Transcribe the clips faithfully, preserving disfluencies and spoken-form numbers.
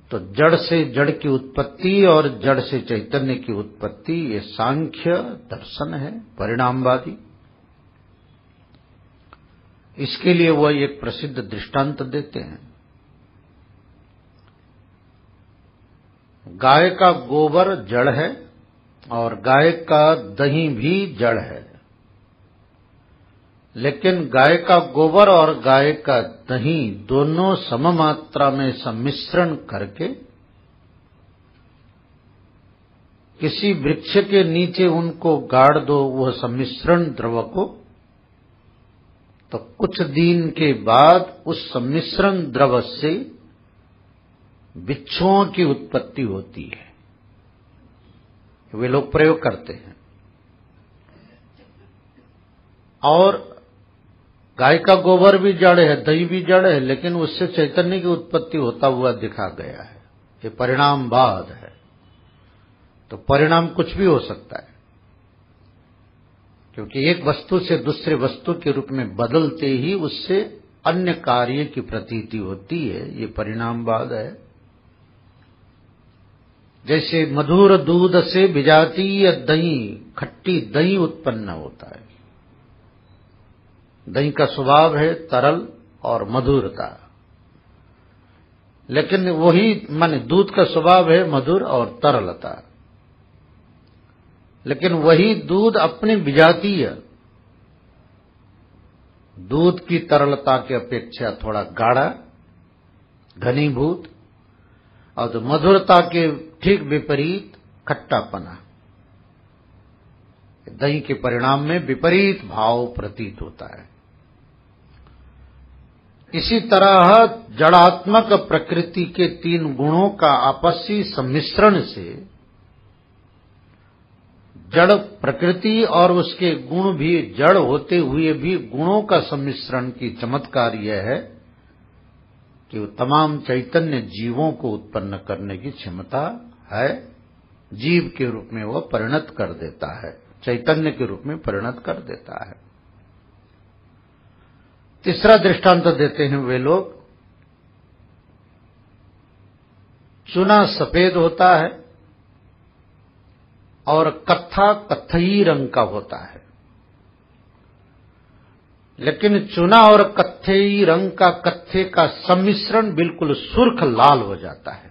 तो जड़ से जड़ की उत्पत्ति और जड़ से चैतन्य की उत्पत्ति, ये सांख्य दर्शन है परिणामवादी। इसके लिए वह एक प्रसिद्ध दृष्टांत देते हैं। गाय का गोबर जड़ है और गाय का दही भी जड़ है, लेकिन गाय का गोबर और गाय का दही दोनों सममात्रा में सम्मिश्रण करके किसी वृक्ष के नीचे उनको गाड़ दो वह सम्मिश्रण द्रव को, तो कुछ दिन के बाद उस सम्मिश्रण द्रव से बिच्छुओं की उत्पत्ति होती है। वे लोग प्रयोग करते हैं। और गाय का गोबर भी जड़ है, दही भी जड़ है, लेकिन उससे चैतन्य की उत्पत्ति होता हुआ दिखा गया है। ये परिणामवाद है। तो परिणाम कुछ भी हो सकता है, क्योंकि एक वस्तु से दूसरे वस्तु के रूप में बदलते ही उससे अन्य कार्य की प्रतीति होती है। ये परिणामवाद है। जैसे मधुर दूध से विजातीय दही, खट्टी दही उत्पन्न होता है। दही का स्वभाव है तरल और मधुरता, लेकिन वही माने दूध का स्वभाव है मधुर और तरलता, लेकिन वही दूध अपने विजातीय दूध की तरलता की अपेक्षा थोड़ा गाढ़ा, घनीभूत और तो मधुरता के ठीक विपरीत खट्टापना, दही के परिणाम में विपरीत भाव प्रतीत होता है। इसी तरह जड़ात्मक प्रकृति के तीन गुणों का आपसी सम्मिश्रण से जड़ प्रकृति और उसके गुण भी जड़ होते हुए भी गुणों का सम्मिश्रण की चमत्कार यह है कि वो तमाम चैतन्य जीवों को उत्पन्न करने की क्षमता है। जीव के रूप में वह परिणत कर देता है, चैतन्य के रूप में परिणत कर देता है। तीसरा दृष्टांत देते हैं वे लोग। चूना सफेद होता है और कत्था कत्थई रंग का होता है, लेकिन चूना और कत्थई रंग का कत्थे का सम्मिश्रण बिल्कुल सुर्ख लाल हो जाता है।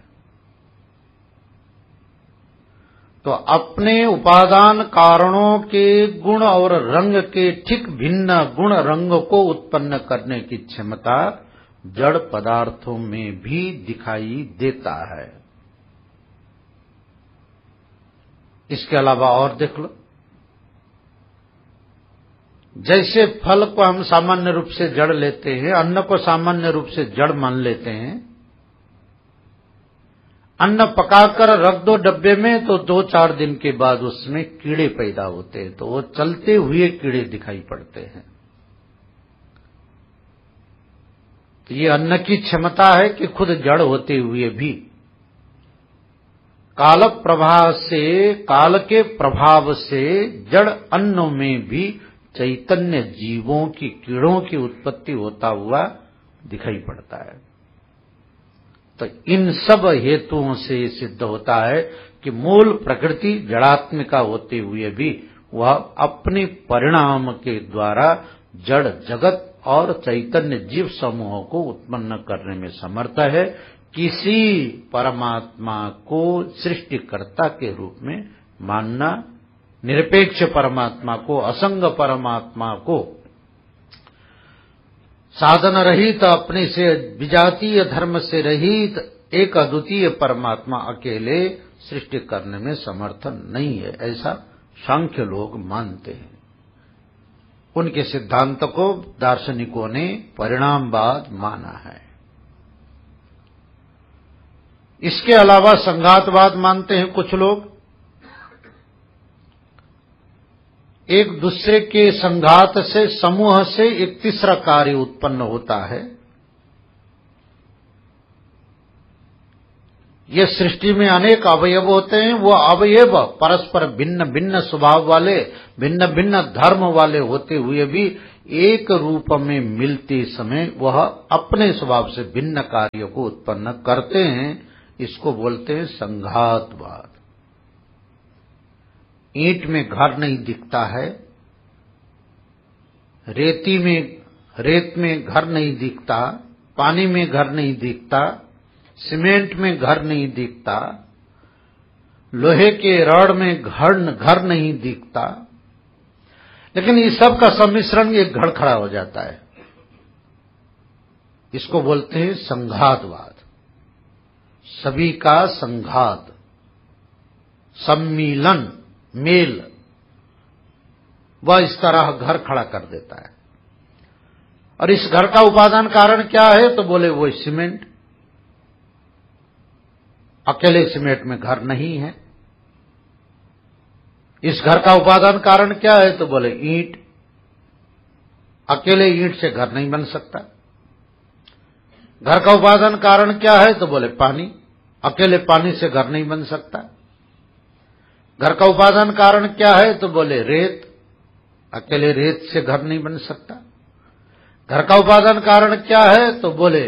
तो अपने उपादान कारणों के गुण और रंग के ठीक भिन्न गुण रंग को उत्पन्न करने की क्षमता जड़ पदार्थों में भी दिखाई देता है। इसके अलावा और देख लो, जैसे फल को हम सामान्य रूप से जड़ लेते हैं, अन्न को सामान्य रूप से जड़ मान लेते हैं। अन्न पकाकर रख दो डब्बे में तो दो चार दिन के बाद उसमें कीड़े पैदा होते हैं, तो वो चलते हुए कीड़े दिखाई पड़ते हैं। तो ये अन्न की क्षमता है कि खुद जड़ होते हुए भी काल प्रभाव से, काल के प्रभाव से जड़ अन्नों में भी चैतन्य जीवों की, कीड़ों की उत्पत्ति होता हुआ दिखाई पड़ता है। तो इन सब हेतुओं से सिद्ध होता है कि मूल प्रकृति जड़ात्मिका होते हुए भी वह अपने परिणाम के द्वारा जड़ जगत और चैतन्य जीव समूहों को उत्पन्न करने में समर्थ है। किसी परमात्मा को सृष्टिकर्ता के रूप में मानना, निरपेक्ष परमात्मा को, असंग परमात्मा को साधन रहित, अपने से विजातीय धर्म से रहित एक अद्वितीय परमात्मा अकेले सृष्टि करने में समर्थ नहीं है, ऐसा सांख्य लोग मानते हैं। उनके सिद्धांत को दार्शनिकों ने परिणामवाद माना है। इसके अलावा संघातवाद मानते हैं कुछ लोग। एक दूसरे के संघात से, समूह से एक तीसरा कार्य उत्पन्न होता है। ये सृष्टि में अनेक अवयव होते हैं, वो अवयव परस्पर भिन्न भिन्न स्वभाव वाले, भिन्न भिन्न धर्म वाले होते हुए भी एक रूप में मिलते समय वह अपने स्वभाव से भिन्न कार्य को उत्पन्न करते हैं। इसको बोलते हैं संघातवाद। ईंट में घर नहीं दिखता है, रेती में रेत में घर नहीं दिखता, पानी में घर नहीं दिखता, सीमेंट में घर नहीं दिखता, लोहे के रॉड में घर घर नहीं दिखता, लेकिन इस सब का सम्मिश्रण एक घर खड़ा हो जाता है। इसको बोलते हैं संघातवाद। सभी का संघात, सम्मिलन, मेल, वह इस तरह घर खड़ा कर देता है। और इस घर का उपादान कारण क्या है? तो बोले वो सीमेंट। अकेले सीमेंट में घर नहीं है। इस घर का उपादान कारण क्या है? तो बोले ईंट। अकेले ईंट से घर नहीं बन सकता। घर का उपादान कारण क्या है? तो बोले पानी। अकेले पानी से घर नहीं बन सकता। घर का उपादान कारण क्या है? तो बोले रेत। अकेले रेत से घर नहीं बन सकता। घर का उपादान कारण क्या है? तो बोले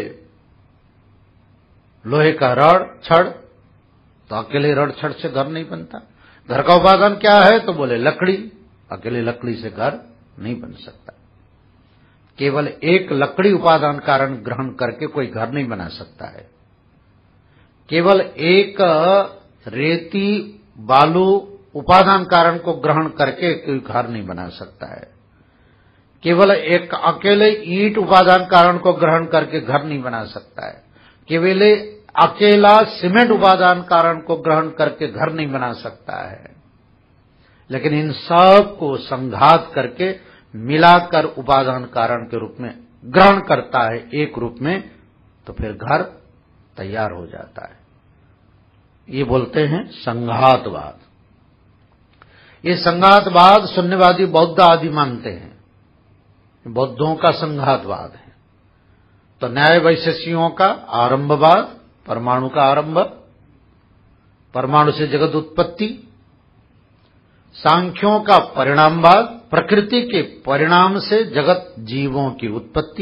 लोहे का रॉड, छड़। तो अकेले रॉड छड़ से घर नहीं बनता। घर का उपादान क्या है? तो बोले लकड़ी। अकेले लकड़ी से घर नहीं बन सकता। केवल एक लकड़ी उपादान कारण ग्रहण करके कोई घर नहीं बना सकता है। केवल एक रेती बालू उपादान कारण को ग्रहण करके कोई घर नहीं बना सकता है। केवल एक अकेले ईंट उपादान कारण को ग्रहण करके घर नहीं बना सकता है। केवल अकेला सीमेंट उपादान कारण को ग्रहण करके घर नहीं बना सकता है। लेकिन इन सब को संघात करके मिलाकर उपादान कारण के रूप में ग्रहण करता है एक रूप में, तो फिर घर तैयार हो जाता है। ये बोलते हैं संघातवाद। ये संघातवाद शून्यवादी बौद्ध आदि मानते हैं। बौद्धों का संघातवाद है। तो न्याय वैशेषियों का आरंभवाद, परमाणु का आरंभ, परमाणु से जगत उत्पत्ति। सांख्यों का परिणामवाद, प्रकृति के परिणाम से जगत जीवों की उत्पत्ति।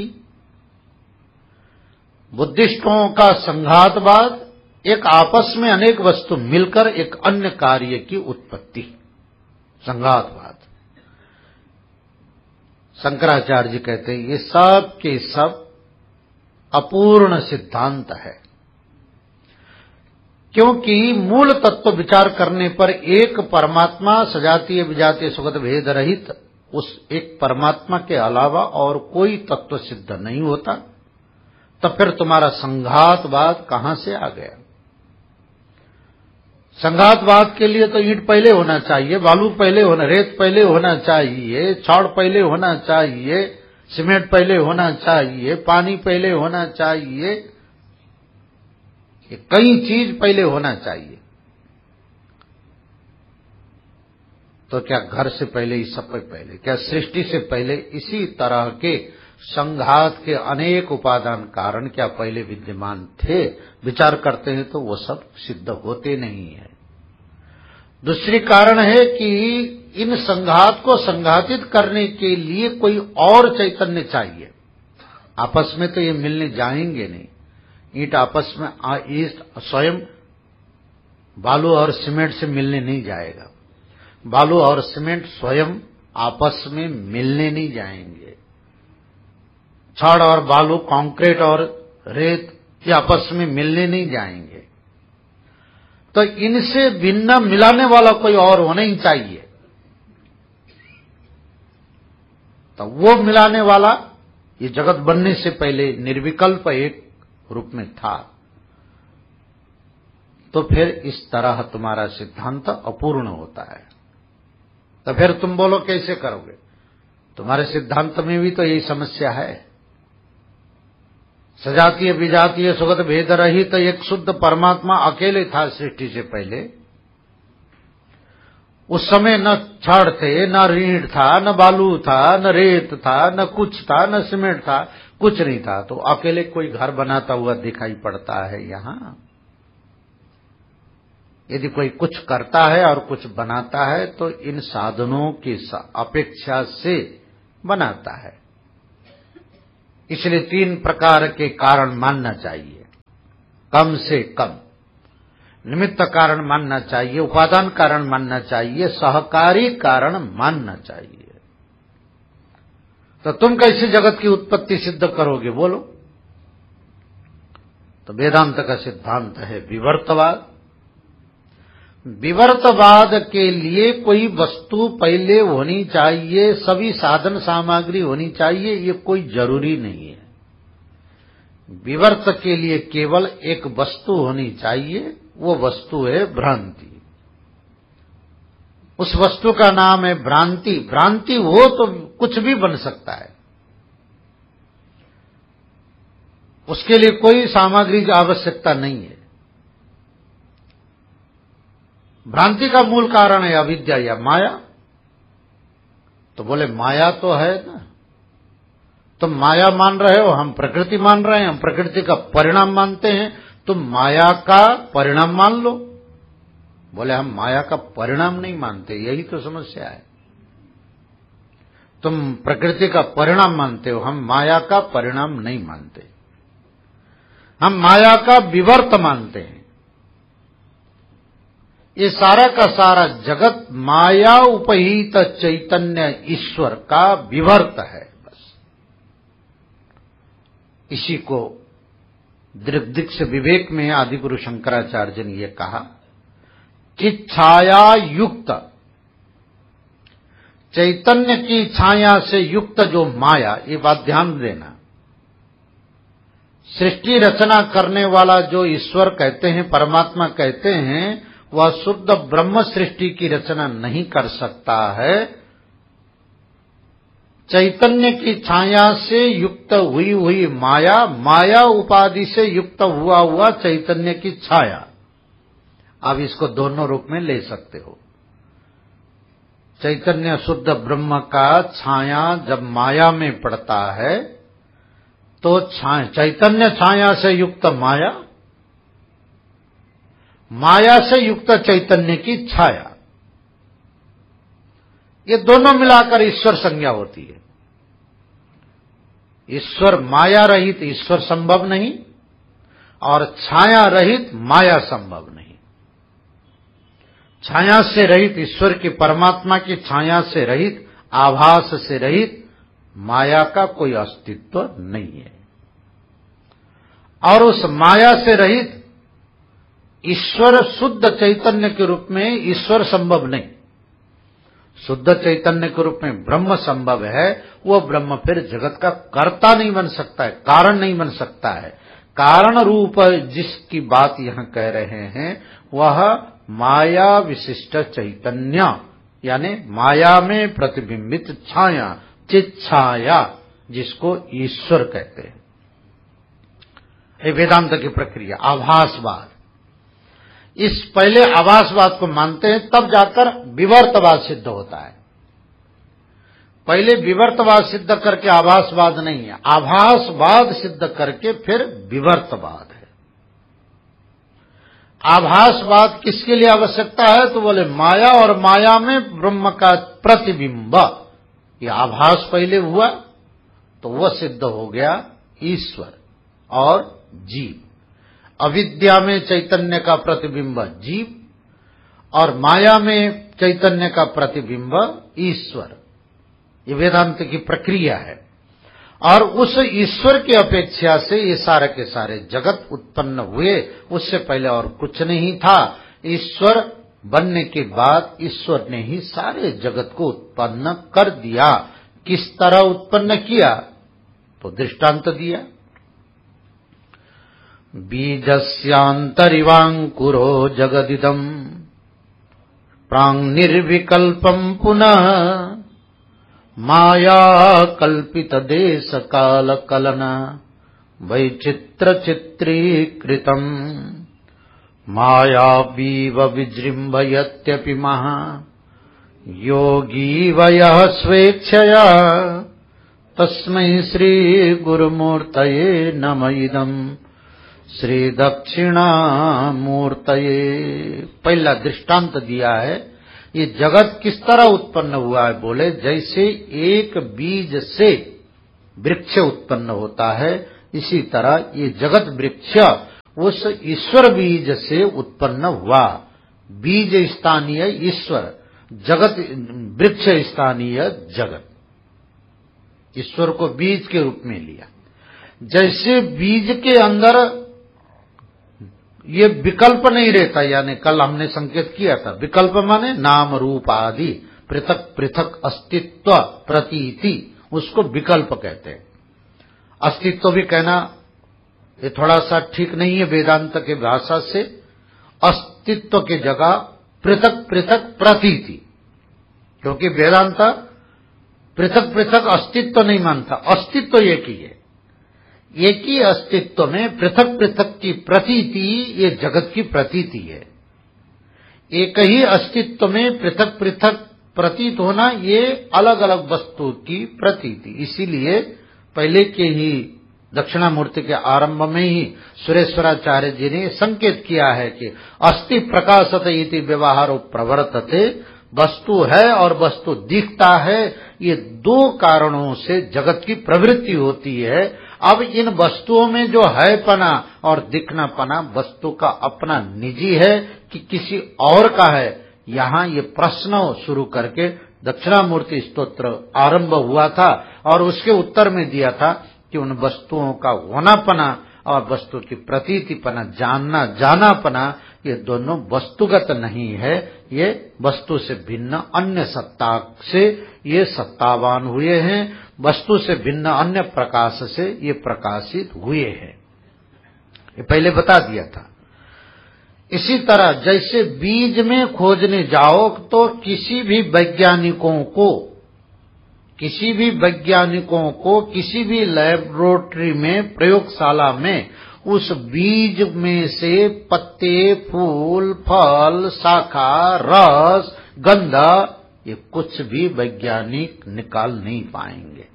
बुद्धिस्टों का संघातवाद, एक आपस में अनेक वस्तु मिलकर एक अन्य कार्य की उत्पत्ति, संघातवाद। शंकराचार्य जी कहते हैं ये सब के सब अपूर्ण सिद्धांत है, क्योंकि मूल तत्व विचार करने पर एक परमात्मा सजातीय विजातीय सुगत भेद रहित उस एक परमात्मा के अलावा और कोई तत्व सिद्ध नहीं होता। तो फिर तुम्हारा संघातवाद कहां से आ गया? संघातवाद के लिए तो ईंट पहले होना चाहिए, बालू पहले होना, रेत पहले होना चाहिए, छड़ पहले होना चाहिए, सीमेंट पहले होना चाहिए, पानी पहले होना चाहिए, ये कई चीज पहले होना चाहिए। तो क्या घर से पहले, इस सब पहले, क्या सृष्टि से पहले इसी तरह के संघात के अनेक उपादान कारण क्या पहले विद्यमान थे? विचार करते हैं तो वो सब सिद्ध होते नहीं है। दूसरी कारण है कि इन संघात को संघातित करने के लिए कोई और चैतन्य चाहिए। आपस में तो ये मिलने जाएंगे नहीं। ईंट आपस में ईस्ट स्वयं बालू और सीमेंट से मिलने नहीं जाएगा। बालू और सीमेंट स्वयं आपस में मिलने नहीं जाएंगे। छड़ और बालू, कंक्रीट और रेत ये आपस में मिलने नहीं जाएंगे। तो इनसे भिन्न मिलाने वाला कोई और होना ही चाहिए। तो वो मिलाने वाला ये जगत बनने से पहले निर्विकल्प एक रूप में था। तो फिर इस तरह तुम्हारा सिद्धांत अपूर्ण होता है। तो फिर तुम बोलो कैसे करोगे? तुम्हारे सिद्धांत में भी तो यही समस्या है। सजातीय विजातीय सुगत भेद रहित तो एक शुद्ध परमात्मा अकेले था सृष्टि से पहले। उस समय न छड़ थे, न रीढ़ था, न बालू था, न रेत था, न कुछ था, न सीमेंट था, कुछ नहीं था। तो अकेले कोई घर बनाता हुआ दिखाई पड़ता है यहां? यदि कोई कुछ करता है और कुछ बनाता है तो इन साधनों की अपेक्षा से बनाता है। इसलिए तीन प्रकार के कारण मानना चाहिए, कम से कम। निमित्त कारण मानना चाहिए, उपादान कारण मानना चाहिए, सहकारी कारण मानना चाहिए। तो तुम कैसे जगत की उत्पत्ति सिद्ध करोगे, बोलो? तो वेदांत का सिद्धांत है विवर्तवाद। विवर्तवाद के लिए कोई वस्तु पहले होनी चाहिए, सभी साधन सामग्री होनी चाहिए, ये कोई जरूरी नहीं है। विवर्त के लिए केवल एक वस्तु होनी चाहिए, वो वस्तु है भ्रांति। उस वस्तु का नाम है भ्रांति। भ्रांति हो तो कुछ भी बन सकता है, उसके लिए कोई सामग्री की आवश्यकता नहीं है। भ्रांति का मूल कारण है अविद्या या माया। तो बोले माया तो है ना, तुम माया मान रहे हो, हम प्रकृति मान रहे हैं, हम प्रकृति का परिणाम मानते हैं, तुम माया का परिणाम मान लो। बोले हम माया का परिणाम नहीं मानते, यही तो समस्या है। तुम प्रकृति का परिणाम मानते हो, हम माया का परिणाम नहीं मानते, हम माया का विवर्त मानते हैं। ये सारा का सारा जगत माया उपहित चैतन्य ईश्वर का विवर्त है, बस। इसी को दृग्दिक्ष विवेक में आदिगुरु शंकराचार्य ने ये कहा कि छाया युक्त, चैतन्य की छाया से युक्त जो माया, ये बात ध्यान देना, सृष्टि रचना करने वाला जो ईश्वर कहते हैं, परमात्मा कहते हैं, वह शुद्ध ब्रह्म सृष्टि की रचना नहीं कर सकता है। चैतन्य की छाया से युक्त हुई हुई माया, माया उपाधि से युक्त हुआ हुआ चैतन्य की छाया, आप इसको दोनों रूप में ले सकते हो। चैतन्य शुद्ध ब्रह्म का छाया जब माया में पड़ता है तो छाया, चैतन्य छाया से युक्त माया, माया से युक्त चैतन्य की छाया, ये दोनों मिलाकर ईश्वर संज्ञा होती है। ईश्वर माया रहित ईश्वर संभव नहीं, और छाया रहित माया संभव नहीं। छाया से रहित ईश्वर की, परमात्मा की छाया से रहित, आभास से रहित माया का कोई अस्तित्व नहीं है। और उस माया से रहित ईश्वर शुद्ध चैतन्य के रूप में ईश्वर संभव नहीं। शुद्ध चैतन्य के रूप में ब्रह्म संभव है। वो ब्रह्म फिर जगत का कर्ता नहीं बन सकता है, कारण नहीं बन सकता है। कारण रूप जिसकी बात यहां कह रहे हैं वह माया विशिष्ट चैतन्य, यानी माया में प्रतिबिंबित छाया, चित छाया, जिसको ईश्वर कहते हैं। ये वेदांत की प्रक्रिया आभासवाद। इस पहले आभासवाद को मानते हैं, तब जाकर विवर्तवाद सिद्ध होता है। पहले विवर्तवाद सिद्ध करके आभासवाद नहीं है, आभासवाद सिद्ध करके फिर विवर्तवाद है। आभासवाद किसके लिए आवश्यकता है? तो बोले माया, और माया में ब्रह्म का प्रतिबिंब। ये आभास पहले हुआ तो वह सिद्ध हो गया ईश्वर और जीव। अविद्या में चैतन्य का प्रतिबिंब जीव, और माया में चैतन्य का प्रतिबिंब ईश्वर। ये वेदांत की प्रक्रिया है। और उस ईश्वर की अपेक्षा से ये सारे के सारे जगत उत्पन्न हुए। उससे पहले और कुछ नहीं था। ईश्वर बनने के बाद ईश्वर ने ही सारे जगत को उत्पन्न कर दिया। किस तरह उत्पन्न किया? तो दृष्टांत दिया। बीजस्यान्तरिवांकुरो जगदिदं प्रांग निर्विकल्पं पुनः माया कल्पित देश काल कलना वैचित्र चित्रीकृतम् मायावीव विजृम्भयत्यपि महा योगी वयः स्वेच्छया तस्मै श्री गुरुमूर्तये नमः इदम् श्री दक्षिणामूर्तये। पहला दृष्टांत दिया है। ये जगत किस तरह उत्पन्न हुआ है? बोले जैसे एक बीज से वृक्ष उत्पन्न होता है, इसी तरह ये जगत वृक्ष उस ईश्वर बीज से उत्पन्न हुआ। बीज स्थानीय ईश्वर, जगत वृक्ष स्थानीय जगत। ईश्वर को बीज के रूप में लिया। जैसे बीज के अंदर ये विकल्प नहीं रहता, यानी कल हमने संकेत किया था, विकल्प माने नाम रूप आदि पृथक पृथक अस्तित्व प्रतीति, उसको विकल्प कहते हैं। अस्तित्व भी कहना ये थोड़ा सा ठीक नहीं है वेदांत के भाषा से। अस्तित्व की जगह पृथक पृथक प्रतीति, क्योंकि वेदांत पृथक पृथक अस्तित्व नहीं मानता, अस्तित्व एक ही है। एक ही अस्तित्व में पृथक पृथक की प्रतीति, ये जगत की प्रतीति है। एक ही अस्तित्व में पृथक पृथक प्रतीत होना, ये अलग अलग वस्तु की प्रतीति। इसीलिए पहले के ही दक्षिणामूर्ति के आरंभ में ही सुरेश्वराचार्य जी ने संकेत किया है कि अस्ति प्रकाशत इति व्यवहारो प्रवर्तते, वस्तु है और वस्तु दिखता है, ये दो कारणों से जगत की प्रवृत्ति होती है। अब इन वस्तुओं में जो है पना और दिखना पना वस्तु का अपना निजी है कि किसी और का है, यहाँ ये प्रश्न शुरू करके दक्षिणामूर्ति स्तोत्र आरंभ हुआ था और उसके उत्तर में दिया था कि उन वस्तुओं का होनापना और वस्तु की प्रतीतिपना, जानना जानापना, ये दोनों वस्तुगत नहीं है, ये वस्तु से भिन्न अन्य सत्ता से ये सत्तावान हुए हैं, वस्तु से भिन्न अन्य प्रकाश से ये प्रकाशित हुए हैं। ये पहले बता दिया था। इसी तरह जैसे बीज में खोजने जाओ तो किसी भी वैज्ञानिकों को किसी भी वैज्ञानिकों को किसी भी लैबोरेटरी में, प्रयोगशाला में उस बीज में से पत्ते, फूल, फल, शाखा, रस, गंधा, ये कुछ भी वैज्ञानिक निकाल नहीं पाएंगे।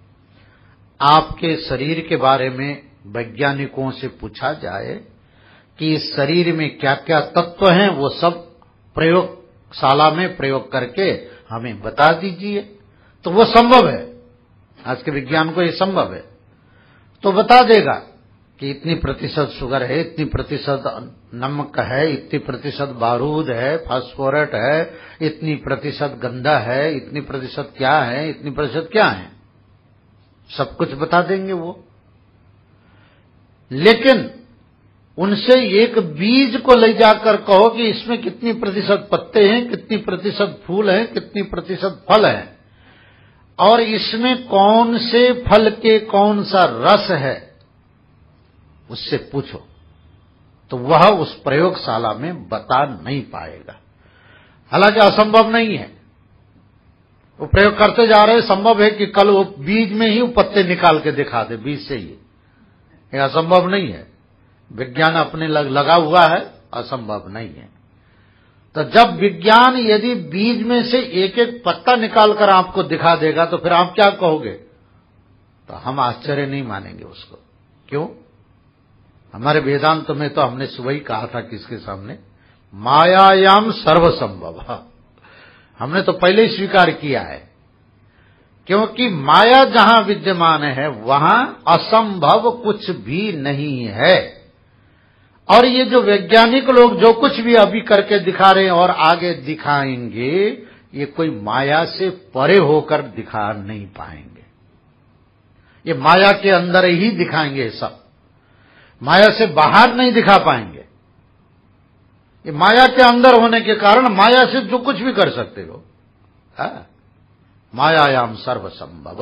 आपके शरीर के बारे में वैज्ञानिकों से पूछा जाए कि इस शरीर में क्या क्या तत्व हैं, वो सब प्रयोगशाला में प्रयोग करके हमें बता दीजिए, तो वो संभव है। आज के विज्ञान को ये संभव है, तो बता देगा कि इतनी प्रतिशत शुगर है, इतनी प्रतिशत नमक है, इतनी प्रतिशत बारूद है, फास्फोरेट है, इतनी प्रतिशत गंधा है, इतनी प्रतिशत क्या है, इतनी प्रतिशत क्या है, सब कुछ बता देंगे वो। लेकिन उनसे एक बीज को ले जाकर कहो कि इसमें कितनी प्रतिशत पत्ते हैं, कितनी प्रतिशत फूल हैं, कितनी प्रतिशत फल है, और इसमें कौन से फल के कौन सा रस है, उससे पूछो, तो वह उस प्रयोगशाला में बता नहीं पाएगा। हालांकि असंभव नहीं है, वो प्रयोग करते जा रहे, संभव है कि कल वो बीज में ही वो पत्ते निकाल के दिखा दे, बीज से ही। ये असंभव नहीं है, विज्ञान अपने लग, लगा हुआ है, असंभव नहीं है। तो जब विज्ञान यदि बीज में से एक एक पत्ता निकालकर आपको दिखा देगा तो फिर आप क्या कहोगे? तो हम आश्चर्य नहीं मानेंगे उसको। क्यों? हमारे वेदांत में तो हमने सुबह ही कहा था किसके सामने, मायायाम सर्वसंभव। हमने तो पहले ही स्वीकार किया है, क्योंकि माया जहां विद्यमान है वहां असंभव कुछ भी नहीं है। और ये जो वैज्ञानिक लोग जो कुछ भी अभी करके दिखा रहे हैं और आगे दिखाएंगे, ये कोई माया से परे होकर दिखा नहीं पाएंगे। ये माया के अंदर ही दिखाएंगे, सब माया से बाहर नहीं दिखा पाएंगे। ये माया के अंदर होने के कारण माया से जो कुछ भी कर सकते हो। हाँ? मायायाम सर्वसंभव।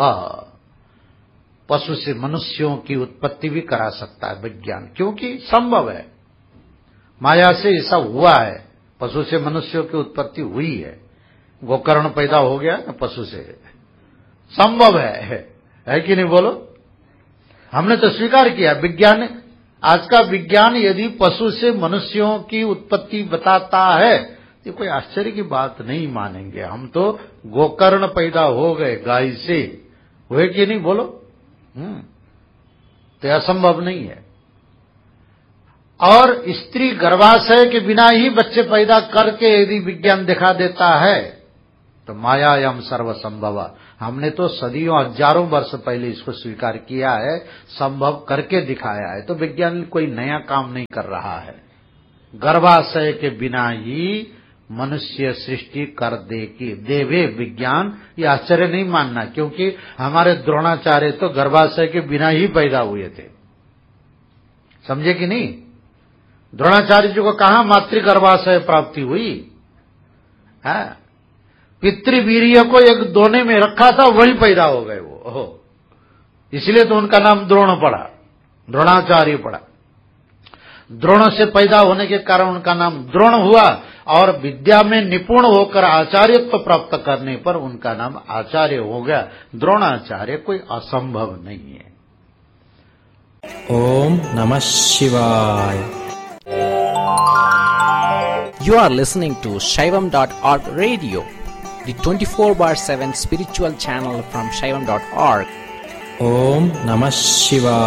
पशु से मनुष्यों की उत्पत्ति भी करा सकता है विज्ञान, क्योंकि संभव है, माया से ऐसा हुआ है। पशु से मनुष्यों की उत्पत्ति हुई है, गोकर्ण पैदा हो गया ना पशु से, संभव है, है, है कि नहीं बोलो? हमने तो स्वीकार किया। विज्ञान, आज का विज्ञान यदि पशु से मनुष्यों की उत्पत्ति बताता है, ये कोई आश्चर्य की बात नहीं मानेंगे हम। तो गोकर्ण पैदा हो गए गाय से, हुए कि नहीं बोलो? हम्म तो असंभव नहीं है। और स्त्री गर्भाशय के बिना ही बच्चे पैदा करके यदि विज्ञान दिखा देता है, तो मायायम सर्वसंभव, हमने तो सदियों हजारों वर्ष पहले इसको स्वीकार किया है, संभव करके दिखाया है। तो विज्ञान कोई नया काम नहीं कर रहा है। गर्भाशय के बिना ही मनुष्य सृष्टि कर दे की देवे विज्ञान, ये आश्चर्य नहीं मानना, क्योंकि हमारे द्रोणाचार्य तो गर्भाशय के बिना ही पैदा हुए थे, समझे कि नहीं। द्रोणाचार्य जी को कहां मातृ गर्भाशय प्राप्ति हुई है, पितृवीर्य को एक दोने में रखा था, वही पैदा हो गए वो। ओहो, इसलिए तो उनका नाम द्रोण पड़ा, द्रोणाचार्य पड़ा। द्रोण से पैदा होने के कारण उनका नाम द्रोण हुआ, और विद्या में निपुण होकर आचार्यत्व प्राप्त करने पर उनका नाम आचार्य हो गया। द्रोणाचार्य कोई असंभव नहीं है। ओम नमः शिवाय। You are listening to Shaivam dot org radio, the twenty-four bar seven spiritual channel from Shaivam dot org. Om Namah Shivaya.